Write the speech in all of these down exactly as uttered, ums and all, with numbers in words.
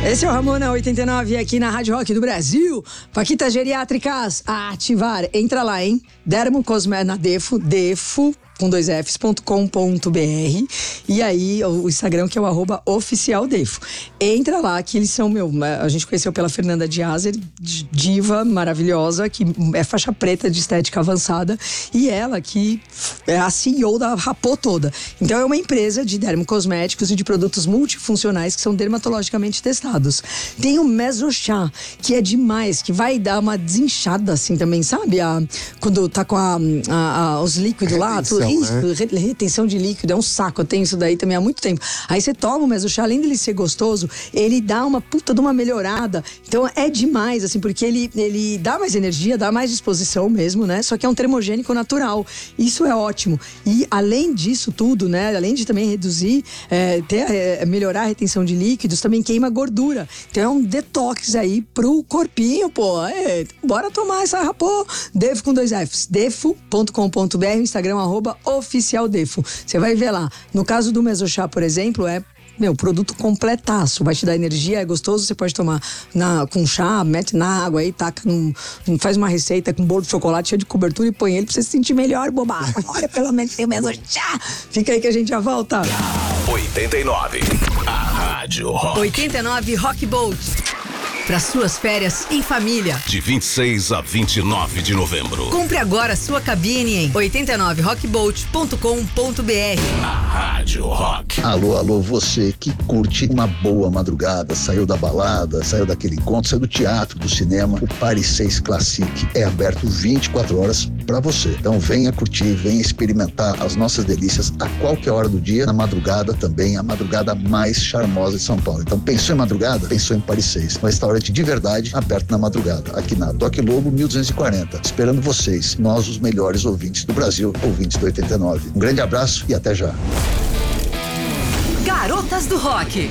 Esse é o Ramona oitenta e nove aqui na Rádio Rock do Brasil. Paquitas geriátricas a ativar. Entra lá, hein? Dermo Cosméticos na Defo, Defo com dois Fs ponto com ponto br, e aí o Instagram que é o arroba oficial Defo. Entra lá que eles são, meu, a gente conheceu pela Fernanda Diazer, diva maravilhosa, que é faixa preta de estética avançada, e ela que é a C E O da Rapô toda. Então é uma empresa de dermocosméticos e de produtos multifuncionais que são dermatologicamente testados. Tem o Mesochá, que é demais, que vai dar uma desinchada assim também, sabe? A, quando tá com a, a, a, os líquidos lá, tudo, isso, né? Retenção de líquido, é um saco, eu tenho isso daí também há muito tempo. Aí você toma o Mesochá, além dele ser gostoso, ele dá uma puta de uma melhorada. Então é demais, assim, porque ele, ele dá mais energia, dá mais disposição mesmo, né? Só que é um termogênico natural. Isso é ótimo. E além disso tudo, né? Além de também reduzir, é, ter, é, melhorar a retenção de líquidos, também queima gordura. Então é um detox aí pro corpinho, pô. É, bora tomar essa Rapô. Defo com dois Fs. defo ponto com ponto br, Instagram, arroba oficial Defo. Você vai ver lá. No caso do Mesochá, por exemplo, é meu, produto completaço, vai te dar energia, é gostoso, você pode tomar na, com chá, mete na água aí, taca num, faz uma receita com bolo de chocolate cheio de cobertura e põe ele pra você se sentir melhor, bobagem. Olha, pelo menos tem o Mesochá. Fica aí que a gente já volta. oitenta e nove, a Rádio Rock. oitenta e nove Rock Bolt. Para suas férias em família. De vinte e seis a vinte e nove de novembro. Compre agora sua cabine em oitenta e nove rock bolt ponto com ponto br. A Rádio Rock. Alô, alô, você que curte uma boa madrugada, saiu da balada, saiu daquele encontro, saiu do teatro, do cinema. O Paris seis Classic é aberto vinte e quatro horas para você. Então venha curtir, venha experimentar as nossas delícias a qualquer hora do dia, na madrugada também, a madrugada mais charmosa de São Paulo. Então pensou em madrugada? Pensou em Paris seis. Um restaurante de verdade aberto na madrugada, aqui na Doc Lobo mil duzentos e quarenta, esperando vocês, nós os melhores ouvintes do Brasil, ouvintes do oitenta e nove. Um grande abraço e até já. Garotas do Rock.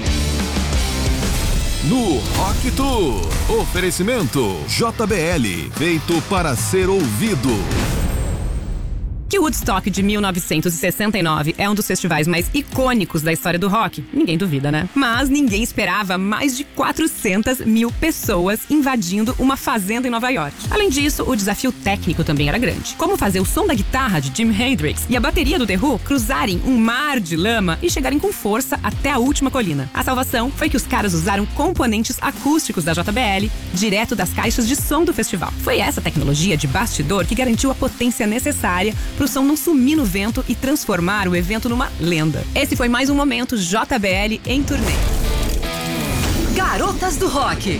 No Rock Tour, oferecimento J B L, feito para ser ouvido. Que o Woodstock de mil novecentos e sessenta e nove é um dos festivais mais icônicos da história do rock. Ninguém duvida, né? Mas ninguém esperava mais de quatrocentas mil pessoas invadindo uma fazenda em Nova York. Além disso, o desafio técnico também era grande. Como fazer o som da guitarra de Jimi Hendrix e a bateria do The Who cruzarem um mar de lama e chegarem com força até a última colina. A salvação foi que os caras usaram componentes acústicos da J B L direto das caixas de som do festival. Foi essa tecnologia de bastidor que garantiu a potência necessária pro som não sumir no vento e transformar o evento numa lenda. Esse foi mais um momento J B L em turnê. Garotas do Rock.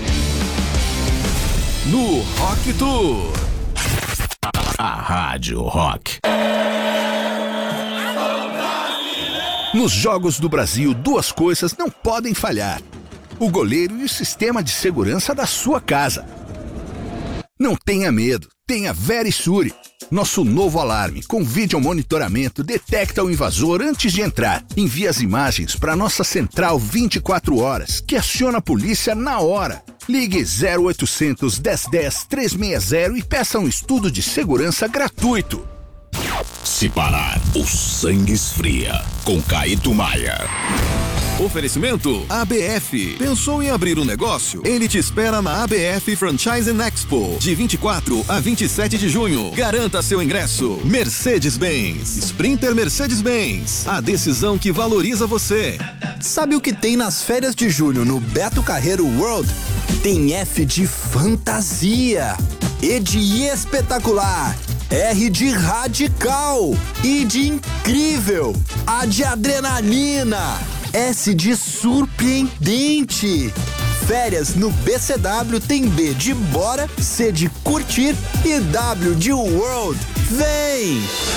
No Rock Tour. A Rádio Rock. Nos Jogos do Brasil, duas coisas não podem falhar: o goleiro e o sistema de segurança da sua casa. Não tenha medo, tenha Verisure. Nosso novo alarme com vídeo monitoramento detecta o invasor antes de entrar. Envia as imagens para nossa central vinte e quatro horas, que aciona a polícia na hora. Ligue zero oitocentos, dez dez, trezentos e sessenta e peça um estudo de segurança gratuito. Se parar, o sangue esfria. Com Caíto Maia. Oferecimento A B F. Pensou em abrir um negócio? Ele te espera na A B F Franchising Expo, de vinte e quatro a vinte e sete de junho. Garanta seu ingresso. Mercedes-Benz. Sprinter Mercedes-Benz. A decisão que valoriza você. Sabe o que tem nas férias de julho no Beto Carreiro World? Tem F de fantasia, E de espetacular, R de radical, I de incrível, A de adrenalina, S de surpreendente. Férias no B C W tem B de bora, C de curtir e W de world. Vem!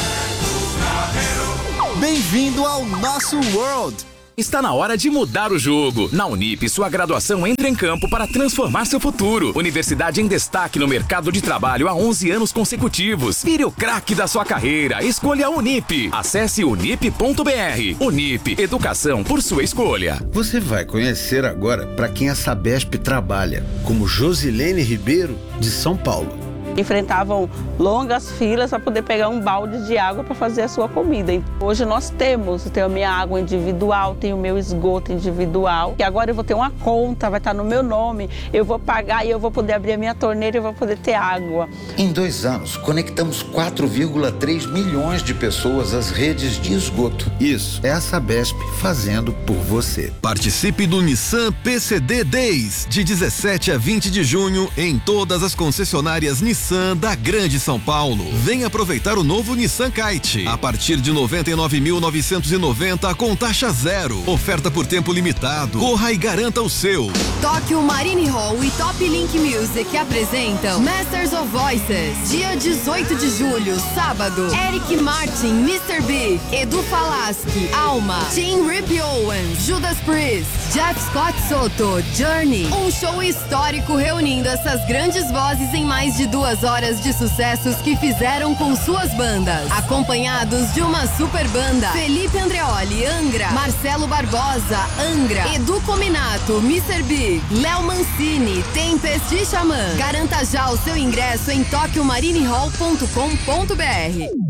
Bem-vindo ao nosso world! Está na hora de mudar o jogo. Na Unip, sua graduação entra em campo para transformar seu futuro. Universidade em destaque no mercado de trabalho há onze anos consecutivos. Vire o craque da sua carreira. Escolha a Unip. Acesse unip ponto br. Unip, educação por sua escolha. Você vai conhecer agora para quem a Sabesp trabalha, como Josilene Ribeiro, de São Paulo. enfrentavam longas filas para poder pegar um balde de água para fazer a sua comida. Hoje nós temos, eu tenho a minha água individual, tenho o meu esgoto individual, e agora eu vou ter uma conta, vai estar no meu nome, eu vou pagar e eu vou poder abrir a minha torneira e eu vou poder ter água. Em dois anos, conectamos quatro vírgula três milhões de pessoas às redes de esgoto. Isso é a Sabesp fazendo por você. Participe do Nissan P C D Days, de dezessete a vinte de junho, em todas as concessionárias Nissan da Grande São Paulo. Venha aproveitar o novo Nissan Kite, a partir de noventa e nove mil novecentos e noventa com taxa zero. Oferta por tempo limitado. Corra e garanta o seu. Tóquio Marine Hall e Top Link Music apresentam Masters of Voices, dia dezoito de julho, sábado. Eric Martin, mister Big, Edu Falaschi, Alma, Tim Rip Owens, Judas Priest, Jeff Scott Soto, Journey. Um show histórico reunindo essas grandes vozes em mais de duas horas de sucessos que fizeram com suas bandas. Acompanhados de uma super banda: Felipe Andreoli, Angra, Marcelo Barbosa, Angra, Edu Cominato, mister Big, Léo Mancini, Tempest e Xamã. Garanta já o seu ingresso em tóquio marine hall ponto com ponto br.